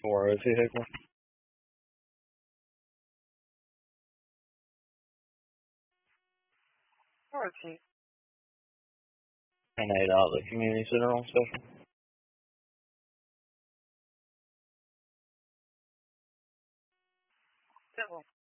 For a vehicle. Alright, And $8 at the community center on special. Civil.